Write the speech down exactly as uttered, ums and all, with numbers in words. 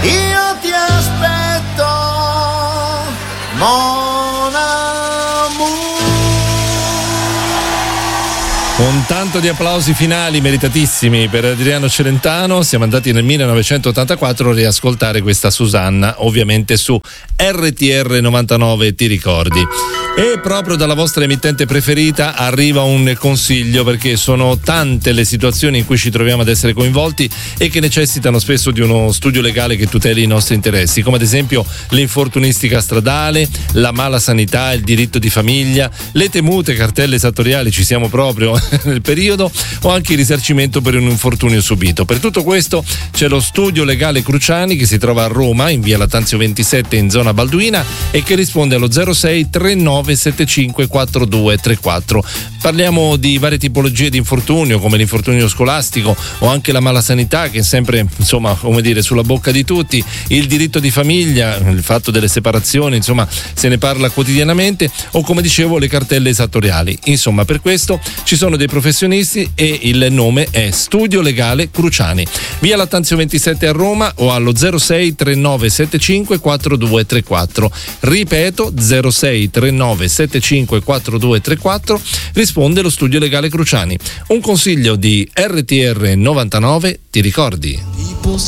io ti aspetto, mon amour. Un tanto di applausi finali meritatissimi per Adriano Celentano. Siamo andati nel millenovecentottantaquattro a riascoltare questa Susanna, ovviamente su R T R novantanove, ti ricordi. E proprio dalla vostra emittente preferita arriva un consiglio, perché sono tante le situazioni in cui ci troviamo ad essere coinvolti e che necessitano spesso di uno studio legale che tuteli i nostri interessi, come ad esempio l'infortunistica stradale, la mala sanità, il diritto di famiglia, le temute cartelle esattoriali, ci siamo proprio nel periodo, o anche il risarcimento per un infortunio subito. Per tutto questo c'è lo studio legale Cruciani, che si trova a Roma in via Lattanzio ventisette in zona Balduina, e che risponde allo zero sei tre nove sette cinque quattro due tre quattro. Parliamo di varie tipologie di infortunio, come l'infortunio scolastico o anche la mala sanità, che è sempre, insomma, come dire, sulla bocca di tutti, il diritto di famiglia, il fatto delle separazioni, insomma, se ne parla quotidianamente, o come dicevo le cartelle esattoriali. Insomma, per questo ci sono dei professionisti e il nome è Studio Legale Cruciani. Via Lattanzio ventisette a Roma, o allo zero sei tre nove sette cinque quattro due tre quattro. Ripeto, zero sei tre nove sette cinque quattro due tre quattro. Risponde lo Studio Legale Cruciani. Un consiglio di R T R novantanove, ti ricordi?